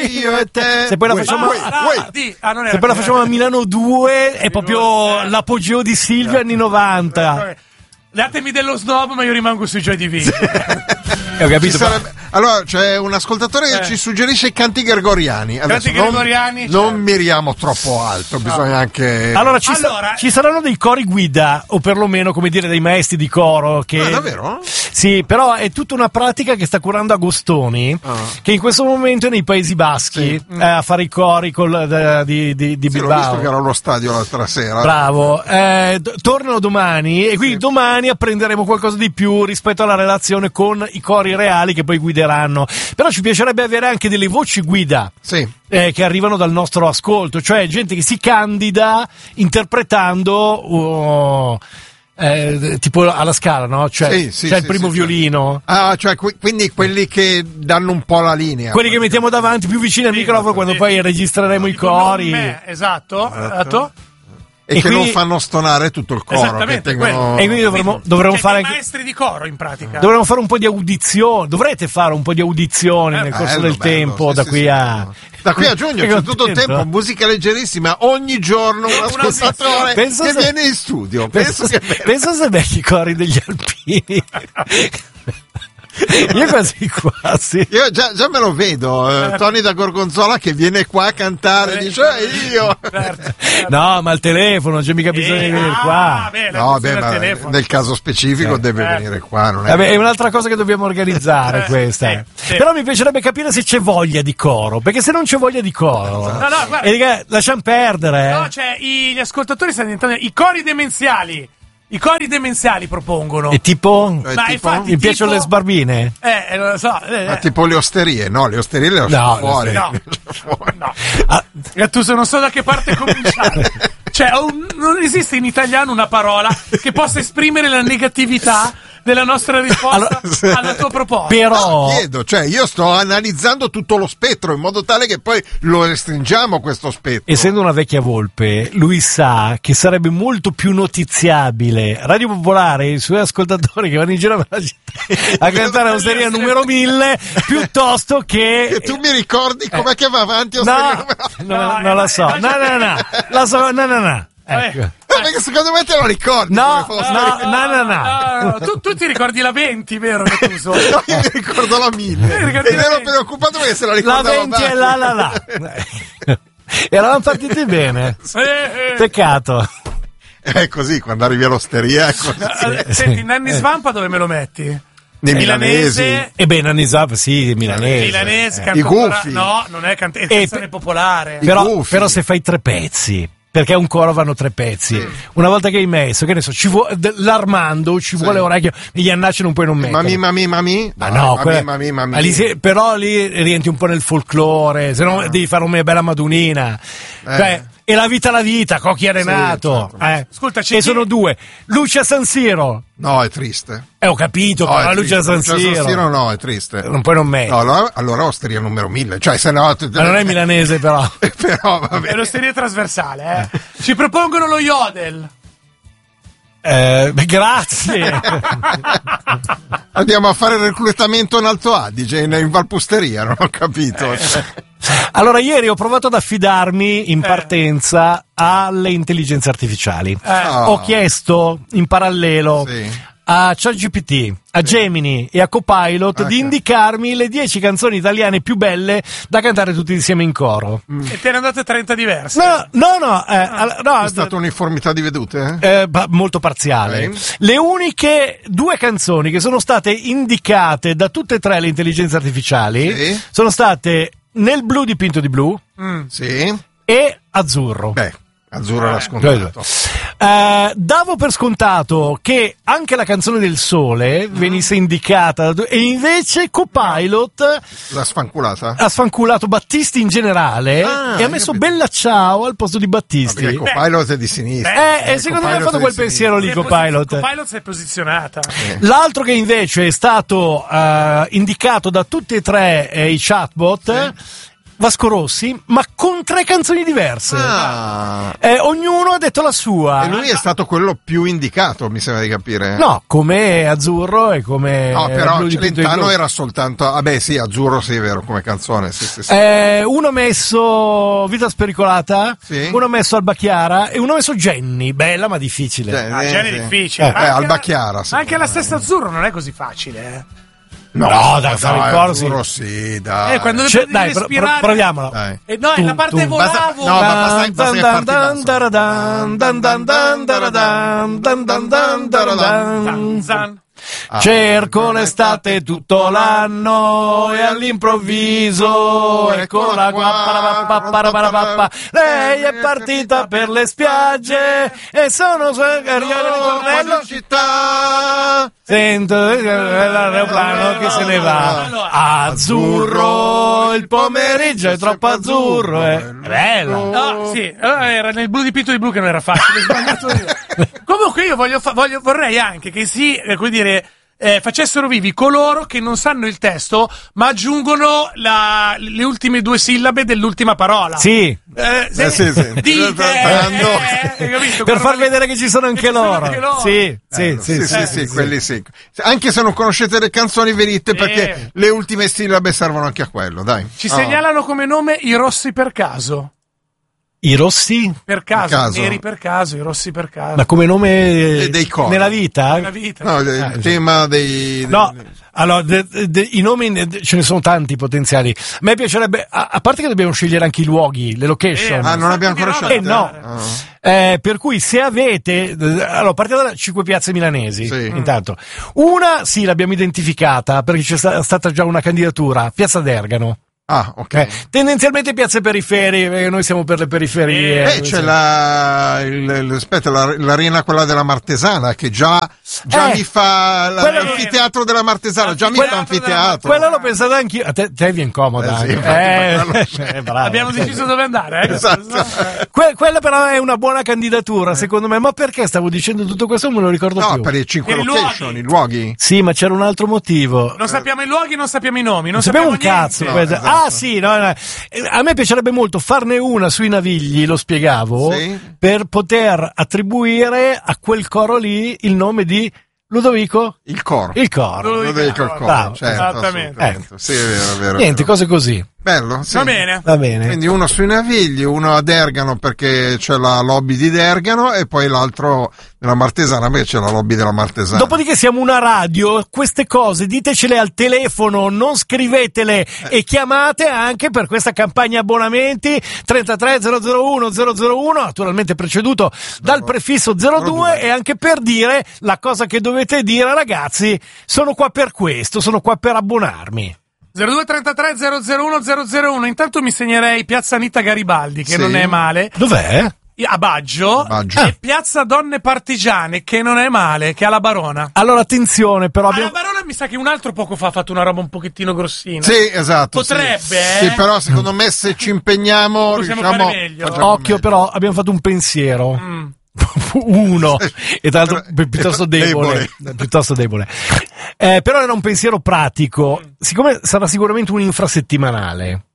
io e te. Se poi la facciamo se poi la facciamo a Milano 2 è proprio l'apogeo di Silvio anni 90. Datemi dello snob, ma io rimango sui Joy Division. Ho capito. Allora, c'è un ascoltatore che ci suggerisce i canti gregoriani. Adesso non miriamo troppo alto, bisogna anche. Allora, ci saranno dei cori guida, o perlomeno, come dire, dei maestri di coro. Che... davvero? Sì, però è tutta una pratica che sta curando Agostoni, che in questo momento è nei Paesi Baschi a fare i cori di Bilbao. L'ho visto che era allo stadio l'altra sera. Bravo. Tornano domani e quindi domani apprenderemo qualcosa di più rispetto alla relazione con i cori reali che poi guideranno. Però ci piacerebbe avere anche delle voci guida che arrivano dal nostro ascolto, cioè gente che si candida interpretando tipo alla Scala, no? Cioè il primo violino. Cioè quindi quelli che danno un po' la linea. Quelli che mettiamo davanti più vicini al microfono quando poi registreremo i cori. Esatto. E che non fanno stonare tutto il coro. Esattamente, e quindi dovremmo fare anche maestri di coro in pratica. Dovremmo fare un po' di audizione. Dovrete fare un po' di audizioni nel corso del tempo, da qui a giugno c'è tutto il tempo, musica leggerissima, ogni giorno un ascoltatore che viene in studio. Pensa se becchi i cori degli Alpini. Io quasi. Io già me lo vedo, Tony da Gorgonzola che viene qua a cantare, dice io. No, ma al telefono, c'è mica bisogno di venire qua. Ma nel caso specifico deve venire qua. Non è... è un'altra cosa che dobbiamo organizzare questa. Però mi piacerebbe capire se c'è voglia di coro, perché se non c'è voglia di coro, lasciamo perdere. No, gli ascoltatori stanno diventando i cori demenziali. I cori demenziali propongono. E tipo? Mi piacciono le sbarbine? Non lo so. Ma tipo le osterie? No, le osterie le lasciamo fuori. No. Gattuso, non so da che parte cominciare. Non esiste in italiano una parola che possa esprimere la negatività della nostra risposta alla tua proposta. Però chiedo, io sto analizzando tutto lo spettro in modo tale che poi lo restringiamo questo spettro. Essendo una vecchia volpe, lui sa che sarebbe molto più notiziabile Radio Popolare e i suoi ascoltatori che vanno in giro per la città a cantare Osteria numero 1000 piuttosto che tu mi ricordi com'è che va avanti Osteria non la so. No. Ecco. Perché secondo me te lo ricordi. No. Tu ti ricordi la 20, vero? No, io mi ricordo la 1000 ed ero preoccupato perché se la ricordava. La 20 è la. Eravamo partiti bene. Peccato. È così, quando arrivi all'osteria è così. Senti, Nanni Svampa dove me lo metti? Nei milanesi. Nanni Svampa, milanese. I gufi. No, non è canzone popolare. Però se fai 3 pezzi, perché a un coro vanno 3 pezzi. Una volta che hai messo, che ne so, l'Armando ci vuole orecchio, gli annacci non puoi non mettere. Mami. Ma no, mami. però lì rientri un po' nel folklore, se no devi fare una bella madunina. E la vita, Cocchi Arenato. Ascolta, e sono 2. Luce a San Siro. No, è triste. Ho capito, però Luce a San Siro. No, è triste. Non puoi non mettere. No, allora Osteria numero 1000. Cioè, se no. Ma non è milanese, però. Però vabbè. È l'osteria trasversale, Ci propongono lo yodel. Grazie. Andiamo a fare il reclutamento in Alto Adige, in Valpusteria, non ho capito. Allora, ieri ho provato ad affidarmi in partenza alle intelligenze artificiali. Ho chiesto in parallelo a ChatGPT, a Gemini e a Copilot di indicarmi le 10 canzoni italiane più belle da cantare tutti insieme in coro. E te ne andate 30 diverse? No. È stata uniformità di vedute? Molto parziale. Le uniche 2 canzoni che sono state indicate da tutte e 3 le intelligenze artificiali sono state Nel blu dipinto di blu e Azzurro. Azzurro era scontato. Davo per scontato che anche la canzone del sole venisse indicata e invece Copilot l'ha sfanculata? Ha sfanculato Battisti in generale e ha messo Bella Ciao al posto di Battisti. Perché Copilot è di sinistra. Secondo me ha fatto quel pensiero lì Copilot. Copilot si è posizionata. L'altro che invece è stato indicato da tutti e 3 i chatbot Vasco Rossi, ma con 3 canzoni diverse. Ognuno ha detto la sua. E lui è stato quello più indicato, mi sembra di capire. No, come Azzurro e come... No, però Celentano era soltanto... sì, Azzurro sì, è vero, come canzone. Sì. Uno ha messo Vita Spericolata, sì. Uno ha messo Alba Chiara e uno ha messo Jenny. Bella ma difficile. Jenny è difficile. Alba Chiara. Anche la stessa Azzurro non è così facile, No, dai, fare il coro sì, dai. Quando dai, respirare... proviamola. Dai. No, è la parte volavo. Cerco l'estate tutto l'anno e all'improvviso eccola qua. Lei è partita per le spiagge e sono ritornello città. Sento l'aeroplano che se ne va. Azzurro, il pomeriggio è troppo azzurro. È bella. No, sì, era nel blu di Pito di Blu che non era facile. Sbagliato io. Comunque io vorrei anche che come dire, facessero vivi coloro che non sanno il testo ma aggiungono le ultime 2 sillabe dell'ultima parola. Sì. Dite, per far vedere che ci sono anche loro. Sì, quelli sì. Anche se non conoscete le canzoni venite perché le ultime sillabe servono anche a quello, dai. Ci segnalano come nome i Rossi per caso. I Rossi? Per caso, neri per caso, i Rossi per caso. Ma come nome dei cori. Nella vita? Nella vita. No, il tema dei... No, allora, i nomi ce ne sono tanti potenziali. A me piacerebbe, a parte che dobbiamo scegliere anche i luoghi, le location. Non abbiamo ancora scelto. No. Per cui se avete... Allora, partiamo da 5 piazze milanesi, intanto. Una, sì, l'abbiamo identificata, perché c'è stata già una candidatura, Piazza d'Ergano. Ok. Tendenzialmente piazze periferiche, perché noi siamo per le periferie. C'è l'arena quella della Martesana che già mi fa l'anfiteatro della Martesana, già mi fa anfiteatro. Quello l'ho pensato anch'io. A te viene comoda. Abbiamo deciso dove andare. Esatto. Quella però è una buona candidatura, secondo me. Ma perché stavo dicendo tutto questo? Non me lo ricordo più. No, per i 5 location, i luoghi. Sì, ma c'era un altro motivo. Non sappiamo i luoghi, non sappiamo i nomi, non sappiamo un niente. cazzo. Sì, no. A me piacerebbe molto farne una sui Navigli, lo spiegavo, per poter attribuire a quel coro lì il nome di Ludovico? Il coro. Ludovico il coro. Certo, esattamente. Sì, è vero. Niente, cose così. Bello, sì. Va bene. Quindi uno sui Navigli, uno a Dergano perché c'è la lobby di Dergano e poi l'altro nella Martesana perché c'è la lobby della Martesana. Dopodiché siamo una radio, queste cose ditecele al telefono, non scrivetele e chiamate anche per questa campagna abbonamenti 33 001 001, naturalmente preceduto dal prefisso 02 e anche per dire la cosa che dovete dire: ragazzi, sono qua per questo, sono qua per abbonarmi. 0233 001 001. Intanto mi segnerei Piazza Anita Garibaldi, che non è male. Dov'è? A Baggio. E Piazza Donne Partigiane, che non è male, che è alla Barona. Allora attenzione, però alla Barona mi sa che un altro poco fa ha fatto una roba un pochettino grossina. Sì, esatto. Potrebbe, Sì, però secondo me se ci impegniamo fare meglio. Occhio, però abbiamo fatto un pensiero. Uno, e tra l'altro piuttosto debole. Però era un pensiero pratico, siccome sarà sicuramente un infrasettimanale,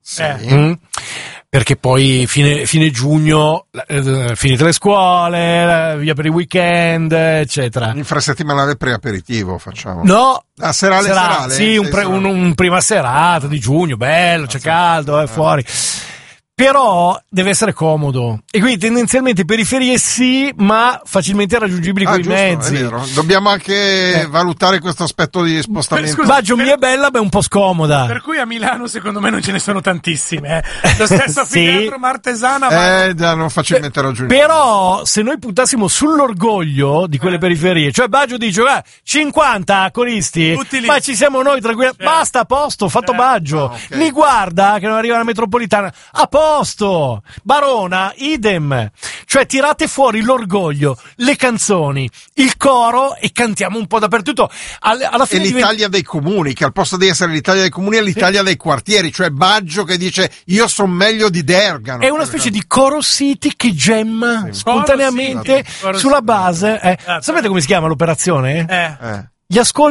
perché poi fine giugno finite le scuole, via per i weekend, eccetera. Infrasettimanale pre-aperitivo facciamo. No, serale? Sì, un prima serata di giugno, bello, c'è caldo, è fuori. Però deve essere comodo e quindi tendenzialmente periferie sì, ma facilmente raggiungibili con i mezzi. È vero. Dobbiamo anche valutare questo aspetto di spostamento. Baggio mi è bella, ma è un po' scomoda. Per cui a Milano secondo me non ce ne sono tantissime. Lo stesso Anfiteatro Martesana non facilmente raggiungibile. Però se noi puntassimo sull'orgoglio di quelle periferie, cioè Baggio dice 50 coristi, ma ci siamo noi tranquilli, basta, a posto, fatto Baggio. Mi guarda che non arriva la metropolitana, a posto. Barona, idem. Cioè tirate fuori l'orgoglio, le canzoni, il coro e cantiamo un po' dappertutto. Alla fine l'Italia dei comuni, che al posto di essere l'Italia dei comuni è l'Italia dei quartieri, cioè Baggio che dice io sono meglio di Dergano. È una specie di coro city che gemma spontaneamente sulla base. Sapete come si chiama l'operazione? Gli ascolta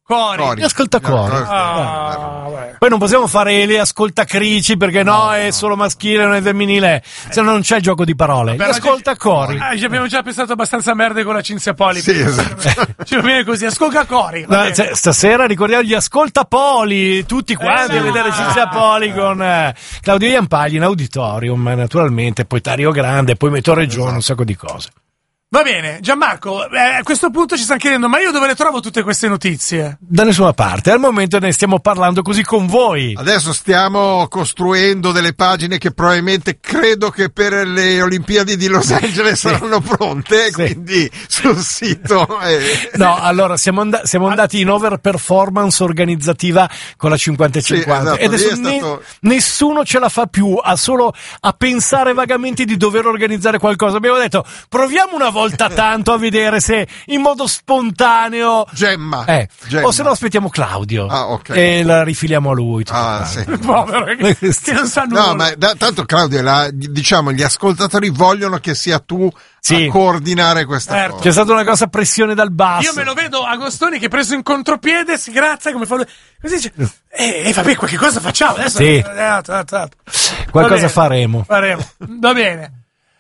Cori. Gli ascoltacori. Poi non possiamo fare le ascoltacrici perché no, è solo maschile, non è femminile, se no non c'è il gioco di parole. Gli ascoltacori. Ci abbiamo già pensato abbastanza merde con la Cinzia Poli. Sì, esatto. Ci va bene così, ascoltacori. Stasera ricordiamo gli ascoltapoli, tutti quanti a vedere Cinzia Poli con Claudio Iampagli in auditorium, naturalmente, poi Tario Grande, poi Metro Regione, un sacco di cose. Va bene, Gianmarco, a questo punto ci stanno chiedendo, ma io dove le trovo tutte queste notizie? Da nessuna parte, al momento ne stiamo parlando così con voi. Adesso stiamo costruendo delle pagine che probabilmente credo che per le Olimpiadi di Los Angeles saranno pronte, quindi sul sito. No, allora siamo andati in overperformance organizzativa con la 50-50 esatto, e adesso nessuno ce la fa più solo a pensare vagamente di dover organizzare qualcosa. Abbiamo detto, proviamo una volta tanto a vedere se in modo spontaneo Gemma. O se no aspettiamo Claudio okay. e la rifiliamo a lui. Sì. Povero, che non sanno nulla. Ma tanto Claudio, diciamo, gli ascoltatori vogliono che sia tu a coordinare questa cosa. C'è stata una grossa pressione dal basso. Io me lo vedo Agostoni che preso in contropiede si grazia come fa lui. Così dice vabbè, qualche cosa facciamo adesso. Qualcosa faremo. Va bene.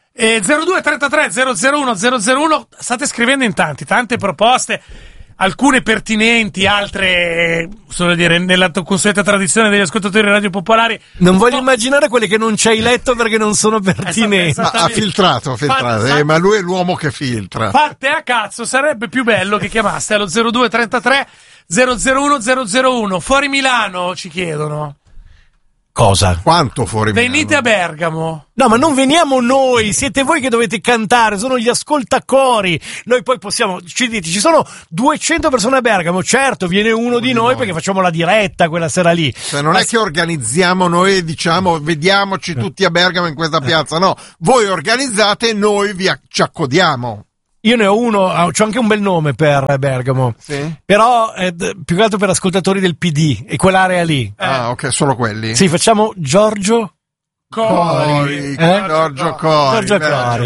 0233 001 001, state scrivendo in tante proposte, alcune pertinenti, altre solo dire nella consueta tradizione degli ascoltatori radio popolari. Non voglio immaginare quelle che non ci hai letto perché non sono pertinenti. Ha filtrato. Ma lui è l'uomo che filtra. Fatte a cazzo, sarebbe più bello che chiamaste allo 0233 001 001. Fuori Milano ci chiedono. Cosa? Quanto fuori Milano? Venite a Bergamo. No, ma non veniamo noi, siete voi che dovete cantare, sono gli ascoltacori. Noi poi possiamo, ci sono 200 persone a Bergamo, certo, viene uno di noi perché facciamo la diretta quella sera lì. Cioè, non è che organizziamo noi e diciamo vediamoci tutti a Bergamo in questa piazza, no. Voi organizzate e noi ci accodiamo. Io ne ho uno, c'ho anche un bel nome per Bergamo, però più che altro per ascoltatori del PD e quell'area lì. Ok, solo quelli. Sì, facciamo Giorgio Cori. Giorgio Cori.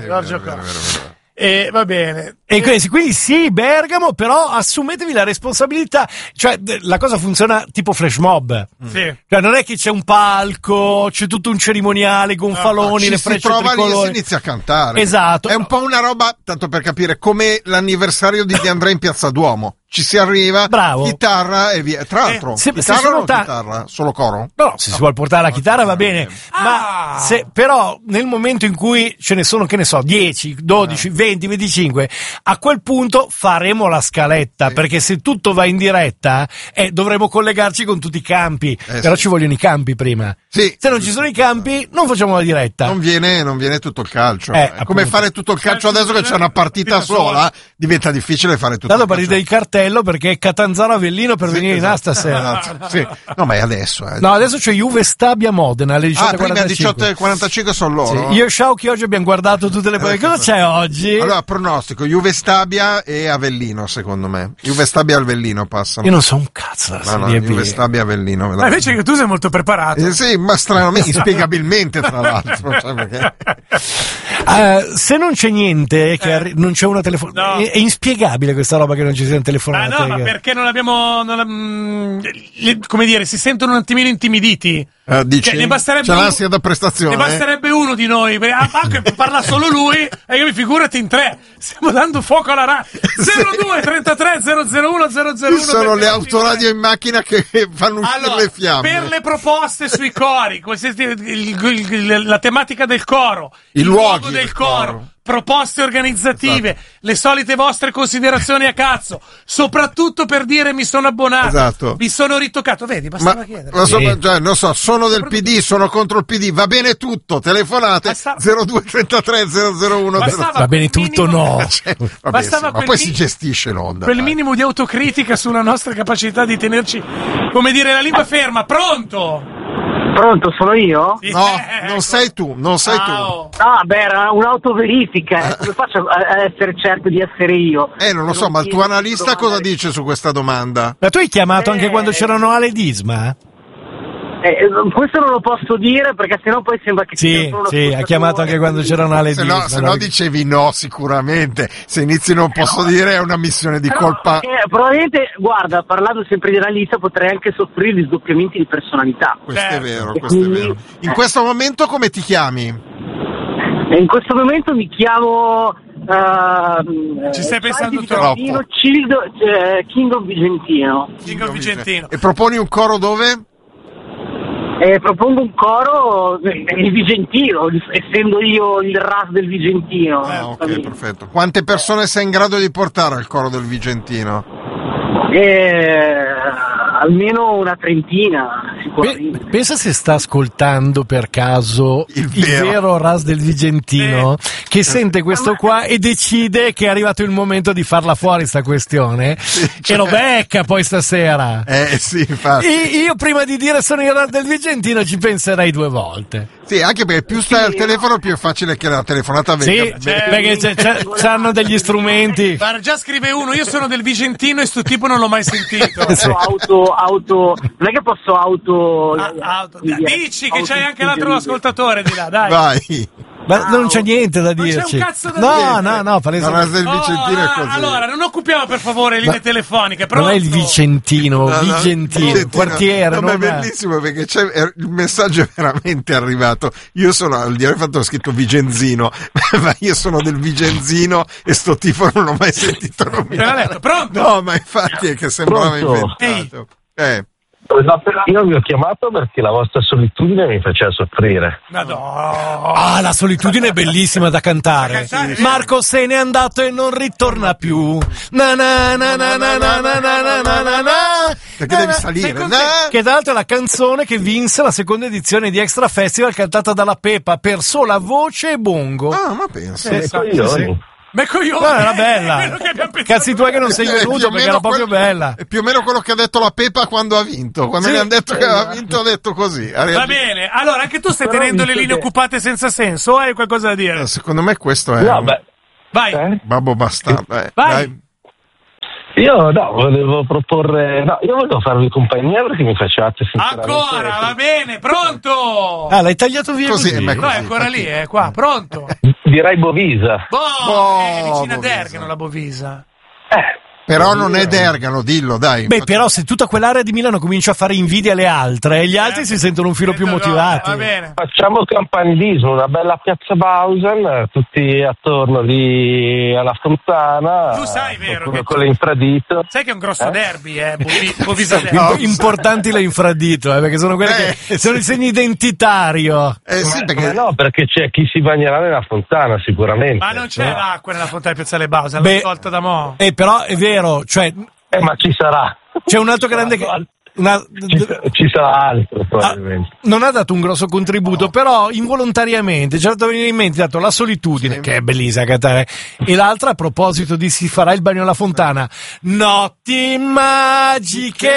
Va bene. E quindi sì, Bergamo, però assumetevi la responsabilità, cioè la cosa funziona tipo flash mob. Sì. Cioè non è che c'è un palco, c'è tutto un cerimoniale, gonfaloni, le frecce tricolori. Si trova lì e si inizia a cantare. Esatto. È un po' una roba, tanto per capire, come l'anniversario di De André in Piazza Duomo. Ci si arriva, chitarra e via. Tra l'altro, chitarra, solo coro? No, se si vuole portare la chitarra va bene. Ma però nel momento in cui ce ne sono, che ne so, 10, 12, 20, 25, a quel punto faremo la scaletta, perché se tutto va in diretta dovremo collegarci con tutti i campi, però ci vogliono i campi prima. Se non ci sono i campi non facciamo la diretta. Non viene tutto il calcio. Come fare tutto il calcio adesso che c'è una partita sola, diventa difficile fare tutto il calcio. Partita di cartello perché Catanzaro Avellino per venire in A stasera. No, ma è adesso. No, adesso c'è Juve Stabia Modena alle 18:45. Prima 18:45 sono loro. Io e Sciauchi oggi abbiamo guardato tutte le partite. Cosa c'è oggi? Allora, pronostico, Juve Stabia e Avellino, secondo me. Juve Stabia e Avellino passano. Io non so un cazzo. Juve Stabia e Avellino. Ma invece che tu sei molto preparato. Sì, ma stranamente, inspiegabilmente tra l'altro. Cioè, se non c'è niente, non c'è una telefonata. È inspiegabile questa roba che non ci siano telefonate. No, ma perché non abbiamo. Come dire, si sentono un attimino intimiditi. Dici? Ne basterebbe c'è l'ansia da prestazione. Ne basterebbe uno di noi. Parla solo lui e io figurati in tre. Stiamo dando fuoco alla radio. 02 33 001 001. Sono le autoradio in macchina che fanno uscire le fiamme. Per le proposte sui cori, la tematica del coro, il luogo del coro. Proposte organizzative, le solite vostre considerazioni a cazzo, soprattutto per dire mi sono abbonato, mi sono ritoccato, vedi, bastava chiedere. Non so, sono del PD, sono contro il PD, va bene tutto, telefonate 0233 001. Va bene tutto, no. Ma poi si gestisce l'onda. Quel minimo di autocritica sulla nostra capacità di tenerci, come dire, la lingua ferma. Pronto, sono io? No, non sei tu. No, era un'autoverifica. Come faccio a essere certo di essere io? Non lo so, ma il tuo analista cosa dice su questa domanda? Ma tu hai chiamato anche quando c'erano Ale Disma? Questo non lo posso dire perché sennò poi sembra che sì, ha chiamato anche quando c'erano alle se no dicevi no sicuramente. Se inizi non posso dire è una missione di colpa. Probabilmente, guarda, parlando sempre di analista potrei anche soffrire di sdoppiamenti di personalità. Questo è vero, questo è vero. In questo momento come ti chiami? In questo momento mi chiamo ci stai pensando troppo. King of Vigentino. E proponi un coro dove? Propongo un coro il Vigentino, essendo io il RAS del Vigentino. Ok, perfetto. Quante persone sei in grado di portare al coro del Vigentino? Almeno una trentina, sicuramente. Pensa se sta ascoltando per caso il vero RAS del Vigentino, che sente questo qua e decide che è arrivato il momento di farla fuori sta questione, e lo becca poi stasera. Sì, infatti. Io prima di dire sono il RAS del Vigentino ci penserei 2 volte. Sì, anche perché più stai al telefono più è facile che la telefonata venga. Sì, perché c'hanno degli strumenti. Guarda, già scrive uno, io sono del Vigentino e sto tipo non l'ho mai sentito. Non è che posso dici che c'hai anche l'altro ascoltatore di là, dai. Vai. Ma non c'è niente da dirci. Non c'è un cazzo da dire. No, palese. Non è del Vicentino è così. Allora, non occupiamo per favore linee telefoniche. Pronto? Non è il Vicentino, Vigentino, quartiere. No, ma è bellissimo perché il messaggio è veramente arrivato. Io sono, al diario fatto scritto Vigenzino, ma io sono del Vigenzino e sto tipo non l'ho mai sentito nominare. Pronto? No, ma infatti è che sembrava inventato. Io vi ho chiamato perché la vostra solitudine mi faceva soffrire. La solitudine è bellissima da cantare. Marco se n'è andato e non ritorna più. Perché devi salire? Che tra l'altro è la canzone che vinse la seconda edizione di Extra Festival, cantata dalla Pepa per sola voce e bongo. Ah, ma penso. Ma coglione, era bella. Cazzi tuoi che non sei venuto perché era proprio bella. È più o meno quello che ha detto la Pepa quando ha vinto. Quando mi hanno detto che aveva vinto, ha detto così. Va bene, allora anche tu stai tenendo le linee occupate senza senso o hai qualcosa da dire? Secondo me questo è. No, beh. Vai. Babbo bastardo. Vai. Io volevo proporre. No, io volevo farvi compagnia perché mi facevate ancora, va bene, pronto! L'hai tagliato via così. No, è ancora lì, è qua, pronto? Direi Bovisa. È vicino a Dergano la Bovisa. Però non è Dergano, dillo, dai. Beh, però se tutta quell'area di Milano comincia a fare invidia alle altre, gli altri si sentono un filo più motivati. Va bene. Facciamo campanilismo, una bella piazza Bausen, tutti attorno lì alla fontana. Tu sai, vero? Che con l'infradito. Sai che è un grosso derby, Bovisa derby. Importanti le infradito, perché sono quelle che sono il segno identitario. Sì, perché... perché c'è chi si bagnerà nella fontana sicuramente. Ma non c'è l'acqua nella fontana di Piazzale Bausen, l'hanno tolta da mo'. Però è vero, cioè... ma ci sarà. C'è un altro grande... Ci sarà altro probabilmente. Non ha dato un grosso contributo, però involontariamente ci ha fatto venire in mente dato la solitudine, che è bellissima cantare, e l'altra a proposito di si farà il bagno alla fontana, notti magiche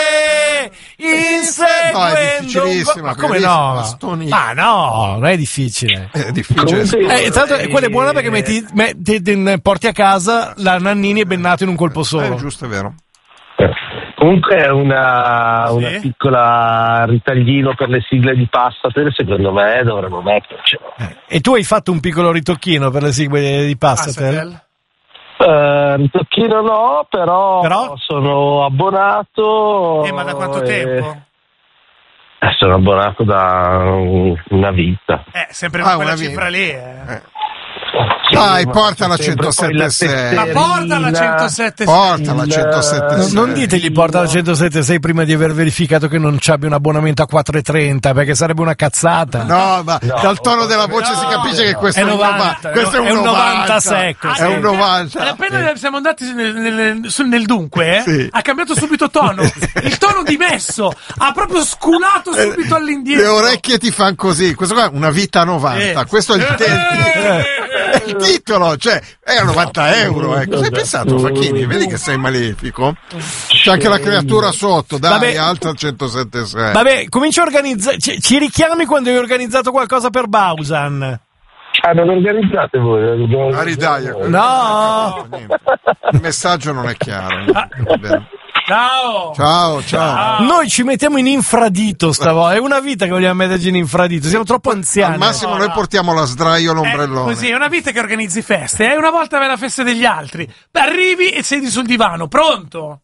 inseguendo è difficilissima. Ma come no? No, non è difficile. È difficile. Tra l'altro quella è buona perché porti a casa la Nannini e Bennato in un colpo solo. È giusto, è vero. Comunque è una piccola ritaglino per le sigle di Passatel, secondo me dovremmo mettercelo. E tu hai fatto un piccolo ritocchino per le sigle di Passatel? Ritocchino no, però sono abbonato. Ma da quanto tempo? Sono abbonato da una vita. Sempre quella cifra lì. Dai, porta la 107.6. Ma porta la 107.6. Porta la 107.6. Non ditegli porta la 107.6 prima di aver verificato che non c'abbia un abbonamento a 4,30, perché sarebbe una cazzata. No, ma dal tono della voce si capisce che questo è un 90. Questo è un 90 secco. È un 90. Appena siamo andati nel dunque, ha cambiato subito tono. Il tono dimesso. Ha proprio sculato subito all'indietro. Le orecchie ti fanno così. Questo qua è una vita 90. Questo è il titolo, cioè è a 90 euro. Cosa hai pensato, Facchini? Vedi che sei malefico? C'è anche la creatura sotto, dai, altra 107.6. Vabbè, comincia a organizzare. Ci richiami quando hai organizzato qualcosa per Bausan. Non organizzate voi? Aridaia. No! Il messaggio non è chiaro. Ciao. Noi ci mettiamo in infradito stavolta. È una vita che vogliamo metterci in infradito. Siamo troppo anziani. Al massimo noi portiamo la sdraio e l'ombrellone. Così, è una vita che organizzi feste. Una volta vai alla festa degli altri. Arrivi e siedi sul divano. Pronto?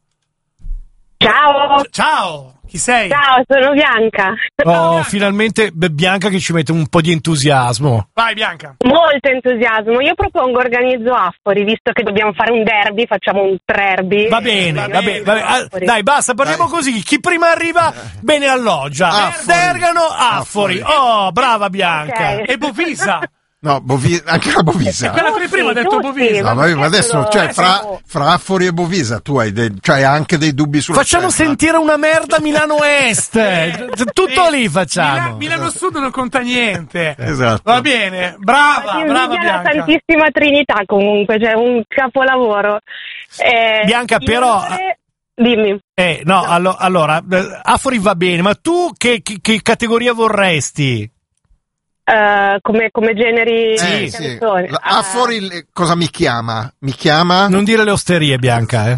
Ciao. Chi sei? Ciao, sono Bianca. Oh, finalmente Bianca che ci mette un po' di entusiasmo. Vai Bianca. Molto entusiasmo. Io propongo organizzo Affori, visto che dobbiamo fare un derby, facciamo un trerby. Va bene. Dai, basta, parliamo così. Chi prima arriva, bene alloggia. Bergamo, Affori. Oh, brava Bianca. Okay. E Bovisa. No, anche la Bovisa. Quella che prima ha detto Bovisa. Ma adesso, fra Affori e Bovisa, tu hai anche dei dubbi sulla Facciamo scelta. sentire una merda Milano Est. Tutto lì facciamo. Milano Sud non conta niente. Esatto. Va bene, brava Bianca. La Santissima Trinità comunque, cioè un capolavoro. Bianca, però... Dimmi. No, allora, Affori va bene, ma tu che categoria vorresti? Come generi sì. Affori cosa mi chiama? Non dire le osterie, Bianca,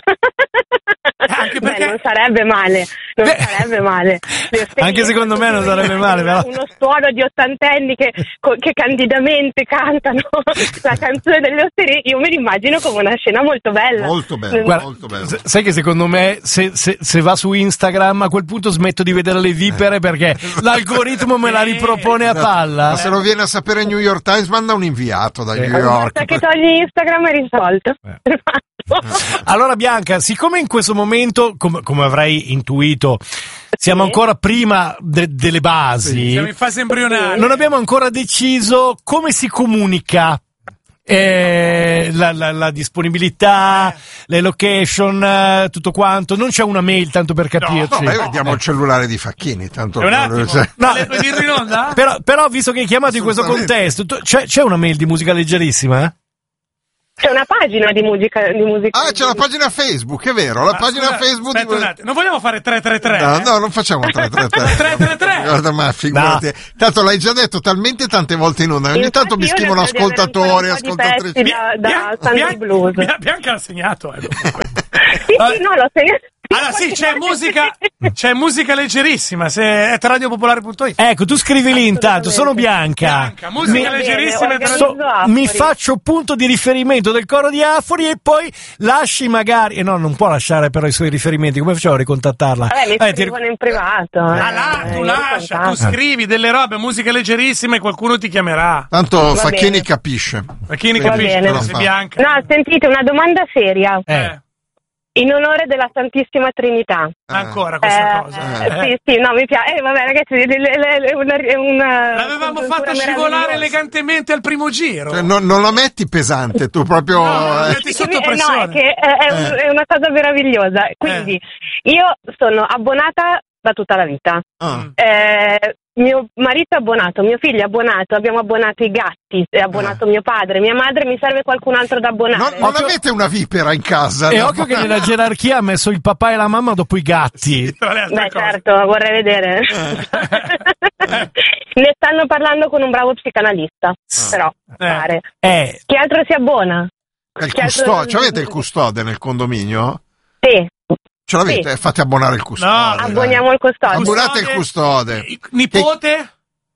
Anche perché non sarebbe male. Anche secondo me non sarebbe male, però. Uno stuolo di ottantenni che candidamente cantano la canzone delle osterie, io me l'immagino come una scena molto bella. Guarda, molto bella. Sai che secondo me se va su Instagram a quel punto smetto di vedere le vipere perché l'algoritmo me la ripropone a palla. Ma se lo viene a sapere New York Times, manda un inviato da New York. Basta che togli Instagram è risolto. Allora Bianca, siccome in questo momento, come avrai intuito, siamo ancora prima delle basi, siamo in fase embrionale, non abbiamo ancora deciso come si comunica la disponibilità, le location, tutto quanto. Non c'è una mail tanto per capirci. No, vediamo il cellulare di Facchini tanto. Un attimo. Puoi dirlo in onda? Però visto che hai chiamato in questo contesto, c'è una mail di musica leggerissima? C'è una pagina di musica. Ah, c'è la pagina Facebook, è vero. La pagina Facebook. Aspetta un attimo. Non vogliamo fare 333? No, non facciamo 333. 333. Guarda, ma figurati. No. Tanto l'hai già detto talmente tante volte in onda. Ogni tanto mi scrivono ascoltatori, ascoltatrici. Da Sunday Blues. Bianca l'ha segnato. Sì, no, l'ho segnato. Allora sì, c'è musica leggerissima, se è radiopopolare.it. Ecco, tu scrivi lì intanto, sono Bianca. Musica leggerissima. Mi faccio punto di riferimento del coro di Affori e poi lasci magari, no, non può lasciare però i suoi riferimenti, come facciamo a ricontattarla? Mi scrivono in privato. Tu lascia, tu scrivi delle robe, musica leggerissima e qualcuno ti chiamerà. Tanto Facchini capisce. Facchini capisce, Bianca. No, sentite, una domanda seria. In onore della Santissima Trinità. Ancora questa cosa. Sì, no, mi piace. Vabbè, ragazzi, l'avevamo fatta scivolare elegantemente al primo giro. Cioè, non la metti pesante, tu proprio. No, metti sotto pressione. No, è una cosa meravigliosa. Quindi, io sono abbonata da tutta la vita. Mio marito è abbonato, mio figlio è abbonato, abbiamo abbonato i gatti, è abbonato mio padre, mia madre, mi serve qualcun altro da abbonare. Non avete una vipera in casa? E occhio che nella gerarchia ha messo il papà e la mamma dopo i gatti. Beh, certo, vorrei vedere. Ne stanno parlando con un bravo psicanalista, però, pare. Chi altro si abbona? Avete il custode nel condominio? Sì. Ce l'avete? Sì. Fate abbonare il custode. No, abboniamo il custode. Abbonate il custode. Nipote?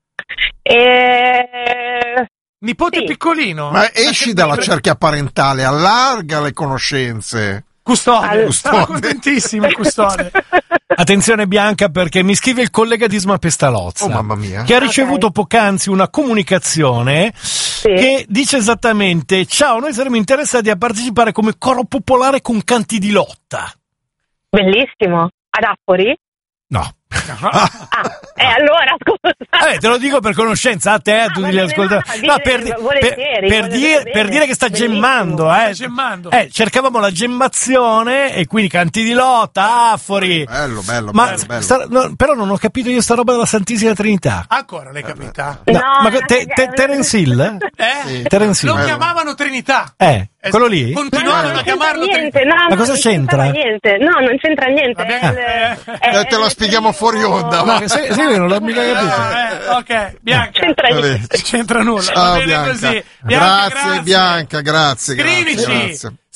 Nipote sì. Piccolino. Ma esci dalla cerchia parentale, allarga le conoscenze. Custode. Sono contentissimo il custode. Attenzione Bianca, perché mi scrive il collega di Isma Pestalozza, mamma mia, che ha ricevuto poc'anzi una comunicazione che dice esattamente: ciao, noi saremmo interessati a partecipare come coro popolare con canti di lotta. Bellissimo. Ad Affori? No. Allora scusa. Te lo dico per conoscenza a te, a tutti gli ascoltatori. No, per dire che sta gemmando, cercavamo la gemmazione e quindi canti di lotta, Affori. Bello. Però non ho capito io sta roba della Santissima Trinità. Ancora l'hai capita? No, ma Terence Hill? Sì. Terence Hill. Lo chiamavano Trinità. Quello lì? Continuavano a chiamarlo Trinità. Ma cosa c'entra? No, non c'entra niente. Te lo spieghiamo fuori onda. Sì, non l'ho mica capito. Ok, Bianca. C'entra nulla. Ciao, Va bene Bianca. così. Grazie Bianca, grazie. Scrivici. Grazie.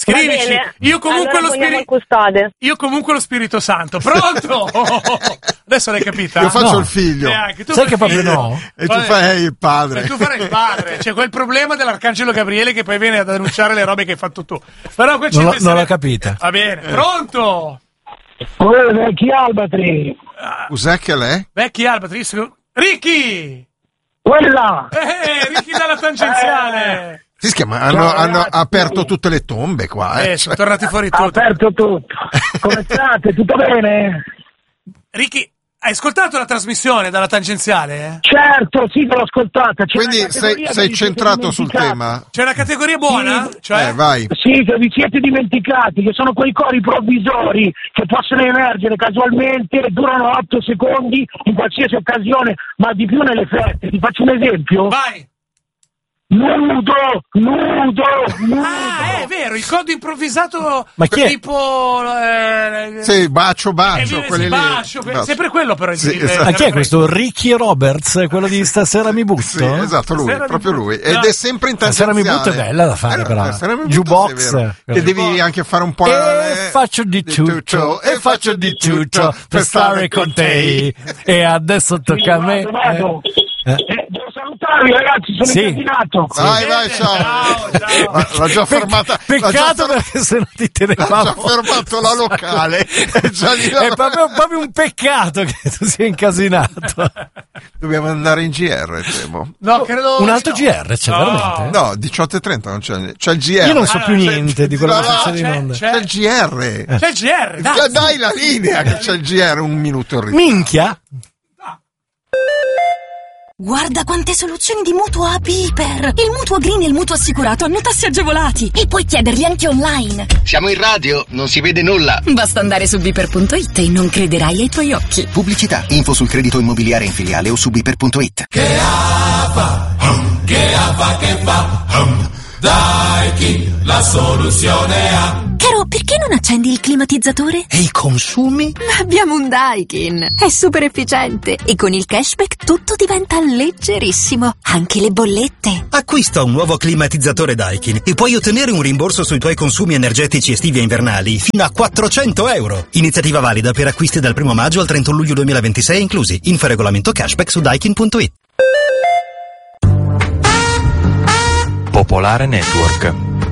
Scrivici. Io comunque allora lo Spirito Santo. Pronto? Adesso l'hai capita? Io faccio il figlio. Sai che proprio no? E tu fai il padre. E tu farai il padre. C'è quel problema dell'Arcangelo Gabriele che poi viene ad annunciare le robe che hai fatto tu. Però non l'ho capita. Va bene. Pronto? Vecchi Albatri. Cos'è che l'è? Vecchi Albatri. Ricky! Quella! Ricky dalla tangenziale. Si chiama, hanno aperto tutte le tombe qua. Sono tornati fuori tutti. Aperto tutto. Come state? Tutto bene? Ricky, hai ascoltato la trasmissione dalla tangenziale? Certo, sì, l'ho ascoltata. Quindi sei centrato sul tema? C'è una categoria buona? Sì. Cioè? Vai. Sì, che vi siete dimenticati, che sono quei cori provvisori che possono emergere casualmente, durano 8 secondi in qualsiasi occasione, ma di più nelle feste. Ti faccio un esempio? Vai! Nudo. Ah, è vero, il codo improvvisato. Ma chi è? Tipo Sì, bacio, quelli bacio, lì. sempre quello però. Sì, esatto. Ma chi è questo? Ricky Roberts, quello di Stasera mi butto? Sì, esatto, proprio lui. Ed è sempre in Stasera mi butto è bella da fare, però. Jukebox. Che devi anche fare un po'. E faccio di tutto per stare con te. E adesso tocca a me. Devo salutarvi, ragazzi, sono incasinato. Vai, ciao. L'ha già fermata. Peccato perché se no ti tenevamo. Ha già fermato la locale. È proprio un peccato che tu sia incasinato. Dobbiamo andare in GR, temo. No, credo. Un altro GR c'è veramente? No, 18:30 non c'è il GR. Io non so più niente di quello che succede in onda. C'è il GR. C'è il GR, dai la linea che c'è il GR, un minuto in ritardo. Minchia. Guarda quante soluzioni di mutuo a Piper! Il mutuo green e il mutuo assicurato hanno tassi agevolati e puoi chiederli anche online. Siamo in radio, non si vede nulla. Basta andare su Biper.it e non crederai ai tuoi occhi. Pubblicità, info sul credito immobiliare in filiale o su Biper.it. Che fa? Daikin, la soluzione ha. Caro, perché non accendi il climatizzatore? E i consumi? Ma abbiamo un Daikin. È super efficiente e con il cashback tutto diventa leggerissimo, anche le bollette. Acquista un nuovo climatizzatore Daikin e puoi ottenere un rimborso sui tuoi consumi energetici estivi e invernali fino a €400. Iniziativa valida per acquisti dal 1 maggio al 31 luglio 2026 inclusi. Info regolamento cashback su daikin.it. Popolare Network.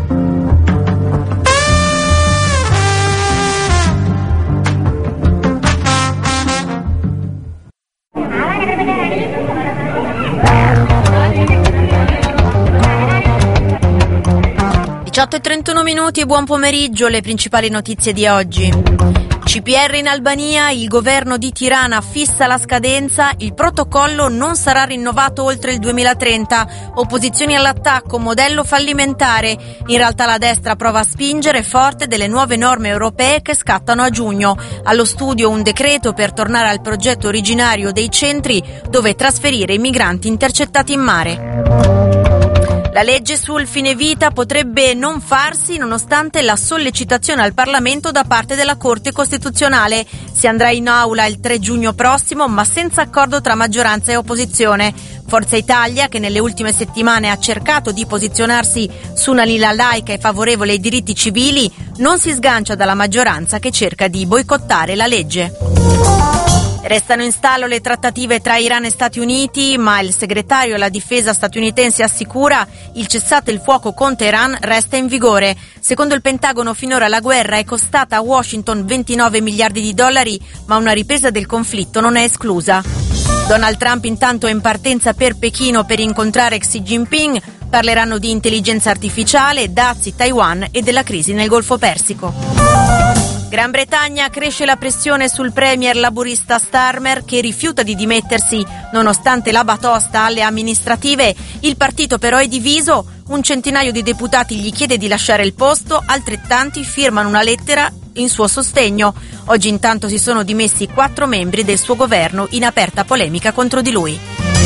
e 31 minuti e buon pomeriggio, le principali notizie di oggi. CPR in Albania, il governo di Tirana fissa la scadenza, il protocollo non sarà rinnovato oltre il 2030, opposizioni all'attacco, modello fallimentare. In realtà la destra prova a spingere forte delle nuove norme europee che scattano a giugno. Allo studio un decreto per tornare al progetto originario dei centri dove trasferire i migranti intercettati in mare. La legge sul fine vita potrebbe non farsi nonostante la sollecitazione al Parlamento da parte della Corte Costituzionale. Si andrà in aula il 3 giugno prossimo, ma senza accordo tra maggioranza e opposizione. Forza Italia, che nelle ultime settimane ha cercato di posizionarsi su una linea laica e favorevole ai diritti civili, non si sgancia dalla maggioranza che cerca di boicottare la legge. Restano in stallo le trattative tra Iran e Stati Uniti, ma il segretario alla difesa statunitense assicura il cessate il fuoco con Teheran resta in vigore. Secondo il Pentagono finora la guerra è costata a Washington 29 miliardi di dollari, ma una ripresa del conflitto non è esclusa. Donald Trump intanto è in partenza per Pechino per incontrare Xi Jinping. Parleranno di intelligenza artificiale, dazi, Taiwan e della crisi nel Golfo Persico. Gran Bretagna, cresce la pressione sul premier laburista Starmer che rifiuta di dimettersi nonostante la batosta alle amministrative. Il partito però è diviso, un centinaio di deputati gli chiede di lasciare il posto, altrettanti firmano una lettera in suo sostegno. Oggi intanto si sono dimessi 4 membri del suo governo in aperta polemica contro di lui.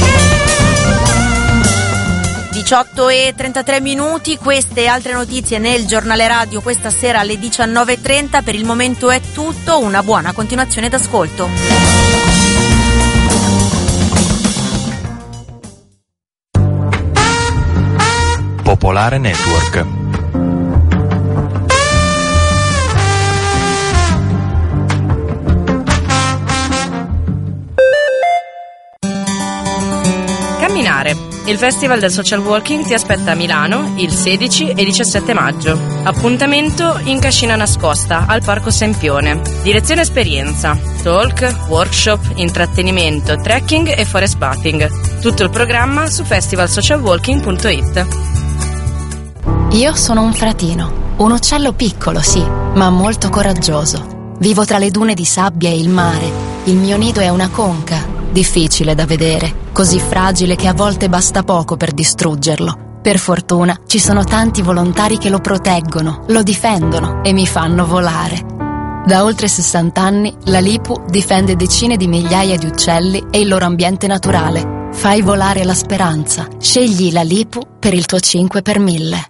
18:33 minuti, queste e altre notizie nel giornale radio questa sera alle 19:30. Per il momento è tutto, una buona continuazione d'ascolto. Popolare Network. Camminare. Il Festival del Social Walking ti aspetta a Milano il 16 e 17 maggio. Appuntamento in Cascina Nascosta, al Parco Sempione. Direzione esperienza, talk, workshop, intrattenimento, trekking e forest bathing. Tutto il programma su festivalsocialwalking.it. Io sono un fratino, un uccello piccolo sì, ma molto coraggioso. Vivo tra le dune di sabbia e il mare. Il mio nido è una conca, difficile da vedere, così fragile che a volte basta poco per distruggerlo. Per fortuna ci sono tanti volontari che lo proteggono, lo difendono e mi fanno volare. Da oltre 60 anni la LIPU difende decine di migliaia di uccelli e il loro ambiente naturale. Fai volare la speranza. Scegli la LIPU per il tuo 5 per 1000.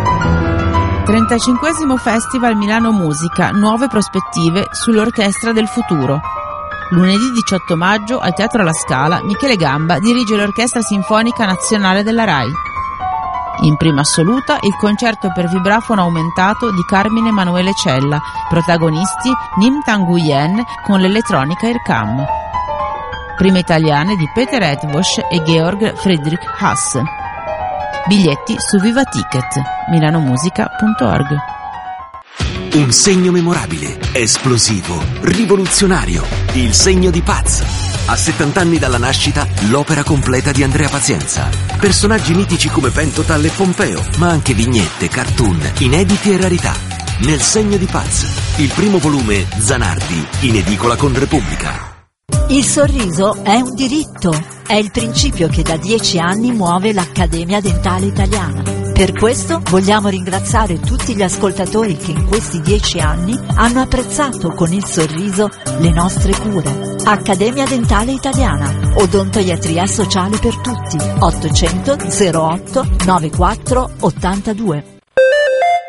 35esimo Festival Milano Musica, nuove prospettive sull'Orchestra del Futuro. Lunedì 18 maggio al Teatro La Scala Michele Gamba dirige l'Orchestra Sinfonica Nazionale della RAI. In prima assoluta il concerto per vibrafono aumentato di Carmine Emanuele Cella, protagonisti Nim Tanguyen con l'elettronica Irkam. Prime italiane di Peter Edvosh e Georg Friedrich Haas. Biglietti su Viva Ticket, milanomusica.org. Un segno memorabile, esplosivo, rivoluzionario, il segno di Paz. A 70 anni dalla nascita, l'opera completa di Andrea Pazienza. Personaggi mitici come Pentotal e Pompeo, ma anche vignette, cartoon, inediti e rarità. Nel segno di Paz, il primo volume Zanardi, in edicola con Repubblica. Il sorriso è un diritto, è il principio che da 10 anni muove l'Accademia Dentale Italiana. Per questo vogliamo ringraziare tutti gli ascoltatori che in questi 10 anni hanno apprezzato con il sorriso le nostre cure. Accademia Dentale Italiana, odontoiatria sociale per tutti. 800 08 94 82.